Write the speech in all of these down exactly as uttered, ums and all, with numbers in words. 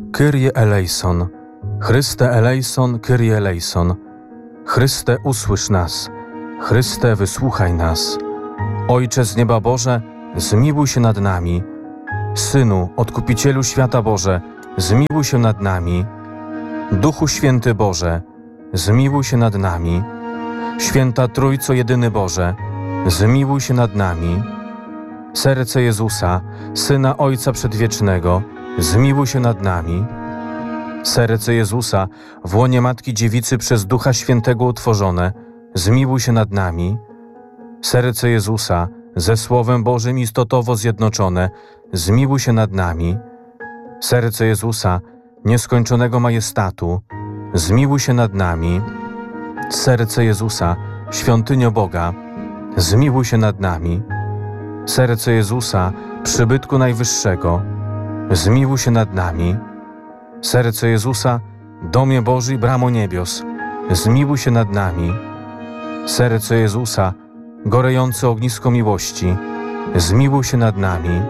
Kyrie eleison, Chryste eleison, Kyrie eleison. Chryste, usłysz nas, Chryste, wysłuchaj nas. Ojcze z nieba Boże, zmiłuj się nad nami. Synu, Odkupicielu świata Boże, zmiłuj się nad nami. Duchu Święty Boże, zmiłuj się nad nami. Święta Trójco Jedyny Boże, zmiłuj się nad nami. Serce Jezusa, Syna Ojca Przedwiecznego, zmiłuj się nad nami. Serce Jezusa, w łonie Matki Dziewicy przez Ducha Świętego utworzone, zmiłuj się nad nami. Serce Jezusa, ze Słowem Bożym istotowo zjednoczone, zmiłuj się nad nami. Serce Jezusa, nieskończonego majestatu, zmiłuj się nad nami. Serce Jezusa, świątynio Boga, zmiłuj się nad nami. Serce Jezusa, przybytku Najwyższego, zmiłuj się nad nami. Serce Jezusa, domie Boży i bramo niebios, zmiłuj się nad nami. Serce Jezusa, gorejące ognisko miłości, zmiłuj się nad nami.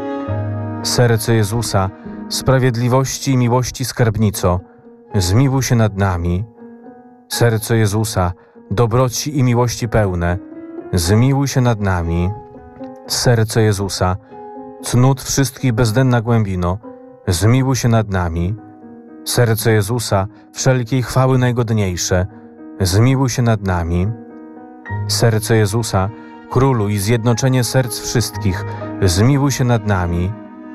Serce Jezusa, sprawiedliwości i miłości skarbnico, zmiłuj się nad nami. Serce Jezusa, dobroci i miłości pełne, zmiłuj się nad nami. Serce Jezusa, cnót wszystkich bezdenna głębino, zmiłuj się nad nami. Serce Jezusa, wszelkiej chwały najgodniejsze, zmiłuj się nad nami. Serce Jezusa, Królu i zjednoczenie serc wszystkich, zmiłuj się nad nami.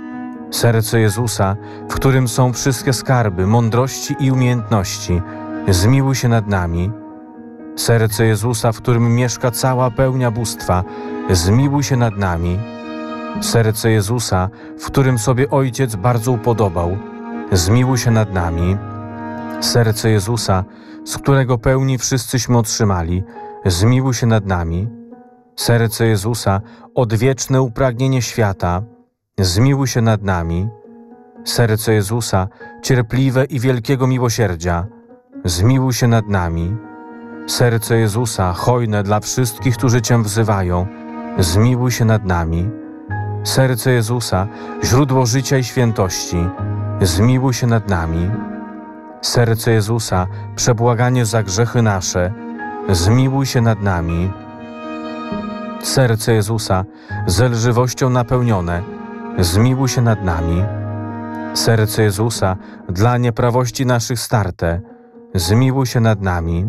Serce Jezusa, w którym są wszystkie skarby, mądrości i umiejętności, zmiłuj się nad nami. Serce Jezusa, w którym mieszka cała pełnia bóstwa, zmiłuj się nad nami. Serce Jezusa, w którym sobie Ojciec bardzo upodobał, zmiłuj się nad nami. Serce Jezusa, z którego pełni wszyscyśmy otrzymali, zmiłuj się nad nami. Serce Jezusa, odwieczne upragnienie świata, zmiłuj się nad nami. Serce Jezusa, cierpliwe i wielkiego miłosierdzia, zmiłuj się nad nami. Serce Jezusa, hojne dla wszystkich, którzy Cię wzywają, zmiłuj się nad nami. Serce Jezusa, źródło życia i świętości, zmiłuj się nad nami. Serce Jezusa, przebłaganie za grzechy nasze, zmiłuj się nad nami. Serce Jezusa, zelżywością napełnione, zmiłuj się nad nami. Serce Jezusa, dla nieprawości naszych starte, zmiłuj się nad nami.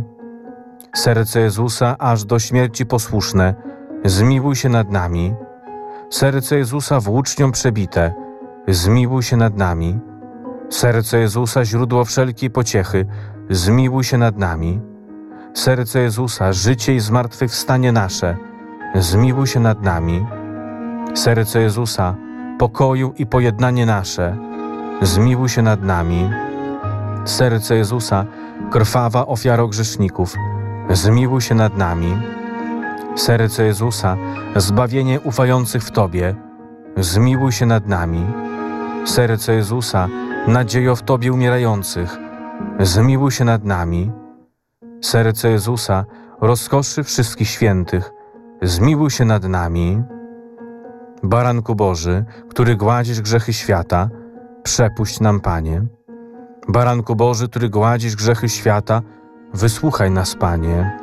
Serce Jezusa, aż do śmierci posłuszne, zmiłuj się nad nami. Serce Jezusa, włócznią przebite, zmiłuj się nad nami. Serce Jezusa, źródło wszelkiej pociechy, zmiłuj się nad nami. Serce Jezusa, życie i zmartwychwstanie nasze, zmiłuj się nad nami. Serce Jezusa, pokoju i pojednanie nasze, zmiłuj się nad nami. Serce Jezusa, krwawa ofiaro grzeszników, zmiłuj się nad nami. Serce Jezusa, zbawienie ufających w Tobie, zmiłuj się nad nami. Serce Jezusa, nadziejo w Tobie umierających, zmiłuj się nad nami. Serce Jezusa, rozkoszy wszystkich świętych, zmiłuj się nad nami. Baranku Boży, który gładzisz grzechy świata, przepuść nam, Panie. Baranku Boży, który gładzisz grzechy świata, wysłuchaj nas, Panie.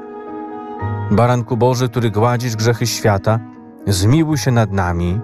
Baranku Boży, który gładzisz grzechy świata, zmiłuj się nad nami.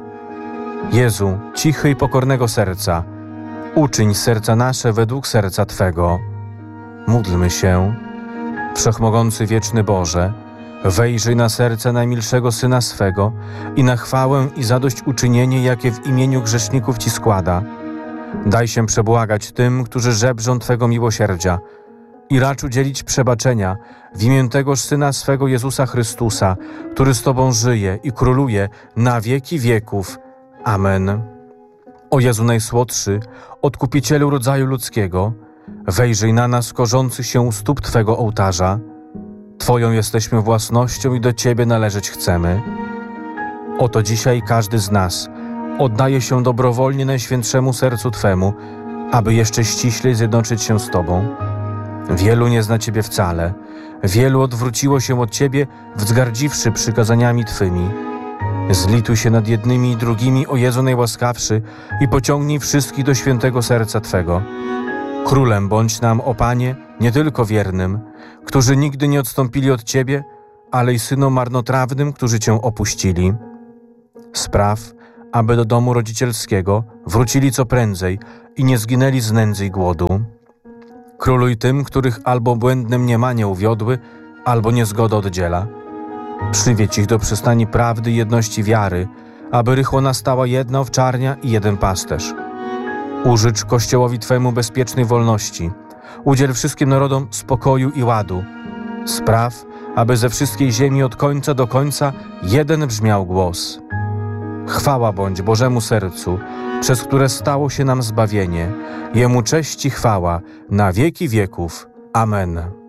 Jezu, cichy i pokornego serca, uczyń serca nasze według serca Twego. Módlmy się. Wszechmogący wieczny Boże, wejrzyj na serce najmilszego Syna swego i na chwałę i zadośćuczynienie, jakie w imieniu grzeszników Ci składa. Daj się przebłagać tym, którzy żebrzą Twego miłosierdzia i racz udzielić przebaczenia w imię tegoż Syna swego Jezusa Chrystusa, który z Tobą żyje i króluje na wieki wieków. Amen. O Jezu najsłodszy, Odkupicielu rodzaju ludzkiego, wejrzyj na nas korzących się u stóp Twego ołtarza. Twoją jesteśmy własnością i do Ciebie należeć chcemy. Oto dzisiaj każdy z nas oddaje się dobrowolnie Najświętszemu Sercu Twemu, aby jeszcze ściślej zjednoczyć się z Tobą. Wielu nie zna Ciebie wcale, wielu odwróciło się od Ciebie, wzgardziwszy przykazaniami Twymi. Zlituj się nad jednymi i drugimi, o Jezu najłaskawszy, i pociągnij wszystkich do świętego serca Twego. Królem bądź nam, o Panie, nie tylko wiernym, którzy nigdy nie odstąpili od Ciebie, ale i synom marnotrawnym, którzy Cię opuścili. Spraw, aby do domu rodzicielskiego wrócili co prędzej i nie zginęli z nędzy i głodu. Króluj tym, których albo błędne mniemania uwiodły, albo niezgoda oddziela. Przywiedź ich do przystani prawdy i jedności wiary, aby rychło nastała jedna owczarnia i jeden pasterz. Użycz Kościołowi Twemu bezpiecznej wolności. Udziel wszystkim narodom spokoju i ładu. Spraw, aby ze wszystkiej ziemi od końca do końca jeden brzmiał głos. Chwała bądź Bożemu sercu, przez które stało się nam zbawienie. Jemu cześć i chwała na wieki wieków. Amen.